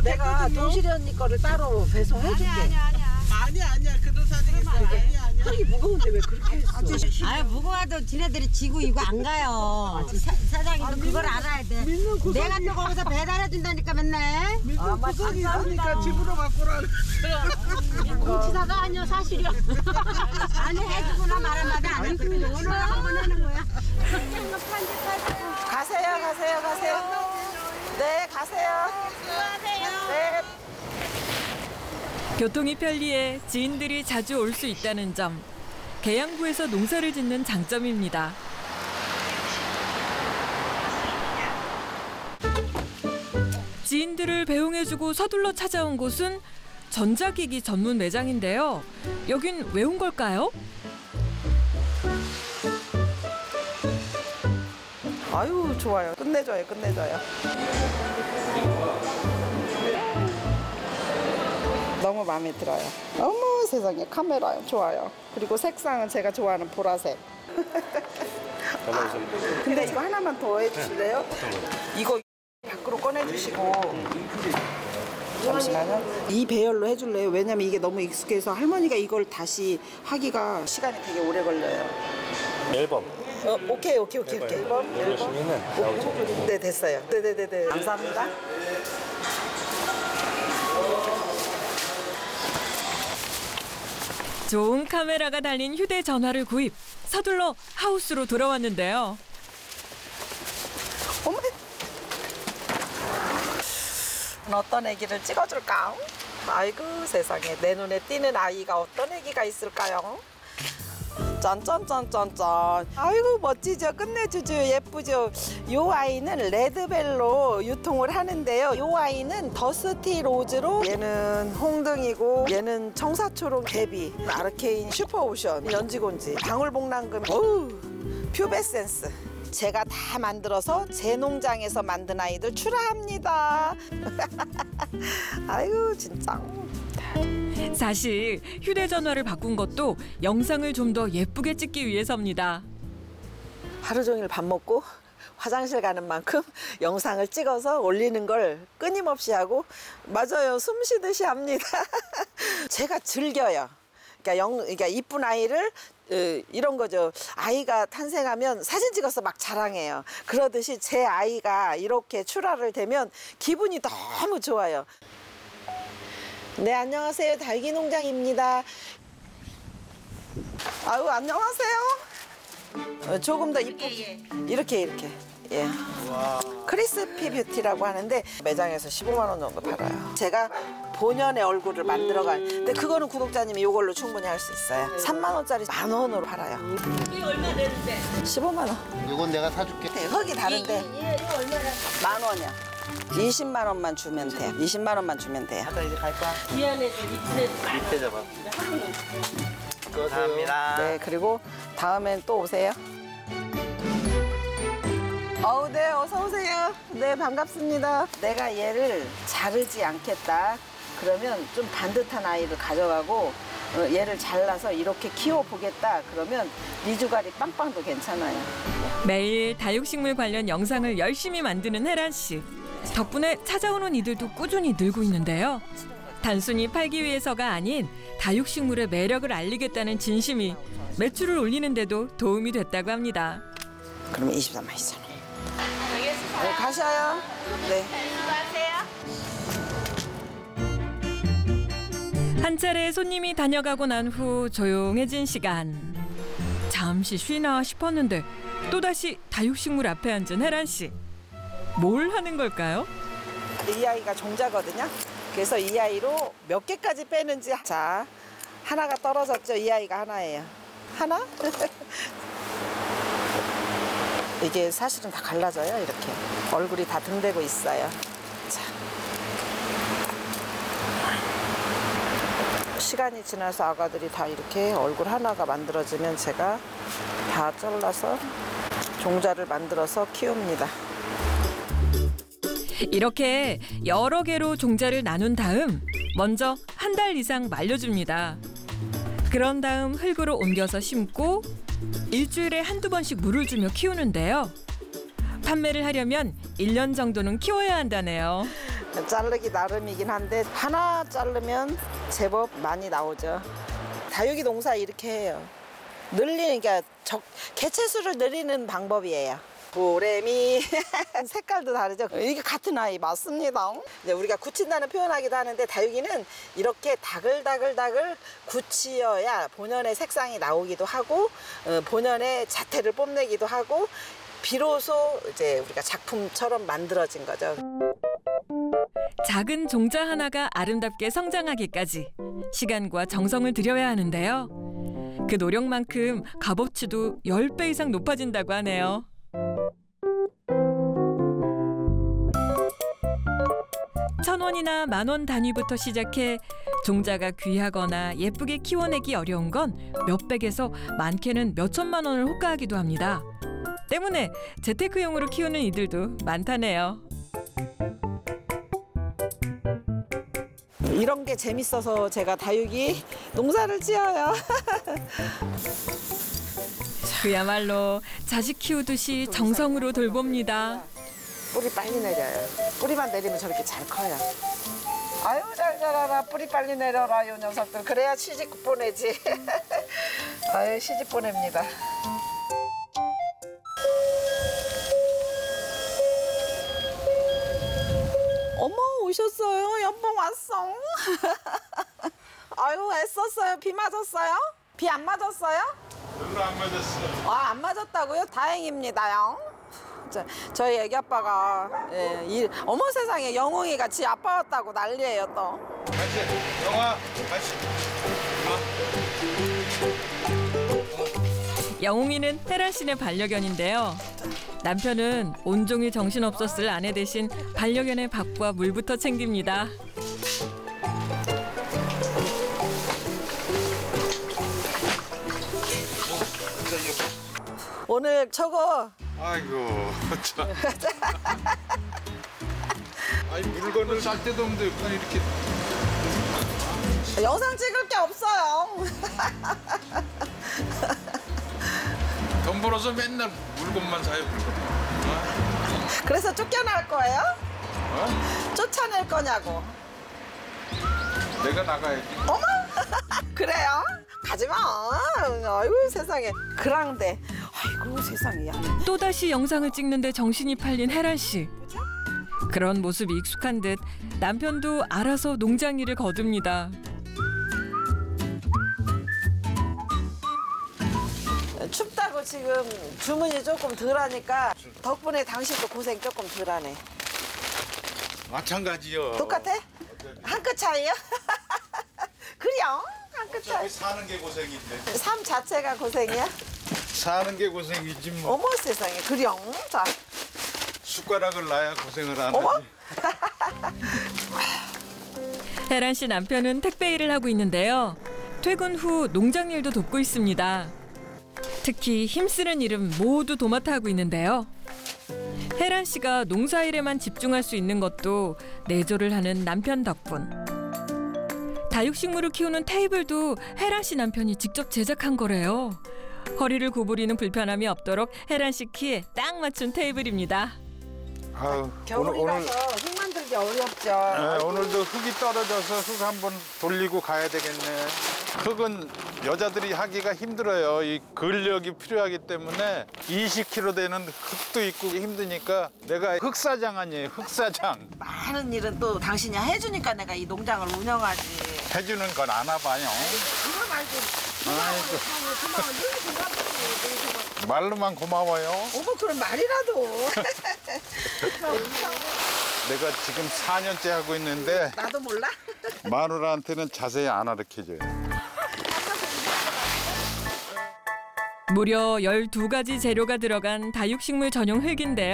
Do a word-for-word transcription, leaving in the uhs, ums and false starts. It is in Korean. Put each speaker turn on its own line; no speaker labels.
내가 동실이 언니 거를 따로 배송해줄게.
아니야 아니야
아니야 아니야 그런 사정이 있어. 아니야 아니야.
흙이 무거운데 왜 그렇게 했어?
아 무거워도 지네들이 지고 이거 안 가요. 사, 사장님도 그걸 알아야 돼.
믿는 구석이
내가 또 거기서 배달해 준다니까 맨날.
믿는 구석이 있으니까 집으로 갖고라.
공치사가 아니야 사실이야. 아니 해주거나 말한마디 안 해주면 오늘 보내는 거야.
가세요, 가세요, 가세요. 네, 가세요. 네.
교통이 편리해 지인들이 자주 올 수 있다는 점, 계양구에서 농사를 짓는 장점입니다. 지인들을 배웅해주고 서둘러 찾아온 곳은 전자기기 전문 매장인데요. 여긴 왜 온 걸까요?
아유, 좋아요. 끝내줘요, 끝내줘요. 너무 마음에 들어요. 어머 세상에 카메라 좋아요. 그리고 색상은 제가 좋아하는 보라색. 근데 이거 하나만 더 해주실래요? 이거 밖으로 꺼내주시고 잠시만요. 이 배열로 해줄래요? 왜냐면 이게 너무 익숙해서 할머니가 이걸 다시 하기가 시간이 되게 오래 걸려요.
앨범.
어, 오케이 오케이 오케이 오케이. 앨범
누르시면은 나오죠.
네 됐어요. 네네네네. 감사합니다.
좋은 카메라가 달린 휴대전화를 구입, 서둘러 하우스로 돌아왔는데요.
어머. 어떤 애기를 찍어줄까? 아이고 세상에 내 눈에 띄는 아이가 어떤 애기가 있을까요? 짠짠짠짠짠. 아이고 멋지죠? 끝내주죠? 예쁘죠? 요 아이는 레드벨로 유통을 하는데요. 요 아이는 더스티 로즈로, 얘는 홍등이고, 얘는 청사초록 데비, 아르케인 슈퍼오션, 연지곤지, 방울복랑금, 어우 퓨베센스. 제가 다 만들어서 제 농장에서 만든 아이들 출하합니다. 아이고 진짜.
사실 휴대전화를 바꾼 것도 영상을 좀 더 예쁘게 찍기 위해서입니다.
하루 종일 밥 먹고 화장실 가는 만큼 영상을 찍어서 올리는 걸 끊임없이 하고, 맞아요, 숨 쉬듯이 합니다. 제가 즐겨요. 그러니까 영, 그러니까 이쁜 아이를 으, 이런 거죠. 아이가 탄생하면 사진 찍어서 막 자랑해요. 그러듯이 제 아이가 이렇게 출하를 되면 기분이 너무 좋아요. 네, 안녕하세요. 달기농장입니다. 아유, 안녕하세요. 어, 조금 더 이쁘게. 이렇게, 이렇게. 예. 크리스피 뷰티라고 하는데 매장에서 십오만 원 정도 팔아요. 제가 본연의 얼굴을 만들어갈. 근데 그거는 구독자님이 이걸로 충분히 할 수 있어요. 삼만 원짜리 만 원으로 팔아요.
이게 얼마 되는데?
십오만 원.
이건 내가 사줄게.
네, 흙이 다른데.
예, 이거 얼마나?
만 원이야. 이십만 원만 주면 돼요. 이십만 원만 주면 돼요.
하자 이제 갈 거야.
미안해서 이쁜애
밑에 잡아. 감사합니다.
네, 그리고 다음엔 또 오세요. 어우, 네, 어서 오세요. 네, 반갑습니다. 내가 얘를 자르지 않겠다. 그러면 좀 반듯한 아이를 가져가고 어, 얘를 잘라서 이렇게 키워보겠다. 그러면 미주가리 빵빵도 괜찮아요.
매일 다육식물 관련 영상을 열심히 만드는 혜란 씨. 덕분에 찾아오는 이들도 꾸준히 늘고 있는데요. 단순히 팔기 위해서가 아닌 다육식물의 매력을 알리겠다는 진심이 매출을 올리는 데도 도움이 됐다고 합니다.
그러면 이십삼만 이천 원. 네, 가셔요. 네.
한 차례 손님이 다녀가고 난 후 조용해진 시간. 잠시 쉬나 싶었는데 또다시 다육식물 앞에 앉은 혜란 씨. 뭘 하는 걸까요?
이 아이가 종자거든요. 그래서 이 아이로 몇 개까지 빼는지. 자, 하나가 떨어졌죠. 이 아이가 하나예요. 하나? 이게 사실은 다 갈라져요. 이렇게 얼굴이 다 등대고 있어요. 자, 시간이 지나서 아가들이 다 이렇게 얼굴 하나가 만들어지면 제가 다 잘라서 종자를 만들어서 키웁니다.
이렇게 여러 개로 종자를 나눈 다음 먼저 한 달 이상 말려줍니다. 그런 다음 흙으로 옮겨서 심고 일주일에 한두 번씩 물을 주며 키우는데요. 판매를 하려면 일 년 정도는 키워야 한다네요.
자르기 나름이긴 한데 하나 자르면 제법 많이 나오죠. 다육이 농사 이렇게 해요. 늘리는 게 적, 개체수를 늘리는 방법이에요. 보레미 색깔도 다르죠. 이게 같은 아이 맞습니다. 이제 우리가 굳힌다는 표현하기도 하는데 다육이는 이렇게 다글다글다글 굳히어야 본연의 색상이 나오기도 하고 어, 본연의 자태를 뽐내기도 하고 비로소 이제 우리가 작품처럼 만들어진 거죠.
작은 종자 하나가 아름답게 성장하기까지 시간과 정성을 들여야 하는데요. 그 노력만큼 값어치도 십 배 이상 높아진다고 하네요. 천 원이나 만 원 단위부터 시작해 종자가 귀하거나 예쁘게 키워내기 어려운 건 몇백에서 많게는 몇천만 원을 호가하기도 합니다. 때문에 재테크용으로 키우는 이들도 많다네요.
이런 게 재밌어서 제가 다육이 농사를 지어요.
그야말로 자식 키우듯이 정성으로 돌봅니다.
뿌리 빨리 내려요. 뿌리만 내리면 저렇게 잘 커요. 아유 잘 자라라. 뿌리 빨리 내려라 요 녀석들. 그래야 시집 보내지. 아유 시집 보냅니다. 어머 오셨어요. 연봉 왔어. 아유 애썼어요. 비 맞았어요? 비 안 맞았어요?
별로 안 맞았어.
아, 안 맞았다고요? 다행입니다요. 저, 저희 애기 아빠가 예, 이, 어머 세상에 영웅이 같이 아빠였다고 난리예요 또.
같이 영화 같이.
영웅이는 혜란 씨네 반려견인데요. 남편은 온종일 정신없었을 아내 대신 반려견의 밥과 물부터 챙깁니다.
오늘 저거
아이고 참. 아니 물건을 살 때도 없는데 그냥 이렇게.
영상 찍을 게 없어요.
돈 벌어서 맨날 물건만 사요 물건. 어?
그래서 쫓겨날 거예요?
어?
쫓아낼 거냐고.
내가 나가야지.
어머 그래요? 가지마. 아이고 세상에. 그랑데 아이고 세상에.
또다시 영상을 찍는데 정신이 팔린 혜란 씨. 그런 모습이 익숙한 듯 남편도 알아서 농장 일을 거둡니다.
춥다고 지금 주문이 조금 덜하니까 덕분에 당신도 고생 조금 덜하네.
마찬가지요.
똑같아? 한 끗 차이요? 그래요? 한 끗 차이.
어차피 사는 게 고생인데.
삶 자체가 고생이야?
사는 게 고생이지 뭐.
어머 세상에 그래요? 자,
숟가락을 놔야 고생을 안
어머?
하지.
혜란 씨 남편은 택배 일을 하고 있는데요. 퇴근 후 농장 일도 돕고 있습니다. 특히 힘쓰는 일은 모두 도맡아 하고 있는데요. 혜란 씨가 농사일에만 집중할 수 있는 것도 내조를 하는 남편 덕분. 다육식물을 키우는 테이블도 혜란 씨 남편이 직접 제작한 거래요. 허리를 구부리는 불편함이 없도록 혜란 씨 키에 딱 맞춘 테이블입니다.
아유,
겨울이라서 흙 만들기 어렵죠.
네, 오늘도 흙이 떨어져서 흙 한번 돌리고 가야 되겠네. 흙은 여자들이 하기가 힘들어요. 이 근력이 필요하기 때문에 이십 킬로그램 되는 흙도 있고 힘드니까 내가 흙사장 아니에요. 흙사장.
많은 일은 또 당신이 해주니까 내가 이 농장을 운영하지.
해주는 건 안 와봐요.
그건 알지.
아이고.
고마워, 늘 고맙지.
말로만 고마워요.
어머 그런 말이라도.
내가 지금 사 년째 하고 있는데
나도 몰라.
마누라한테는 자세히 안 가르쳐줘요.
무려 열두 가지 재료가 들어간 다육식물 전용 흙인데요.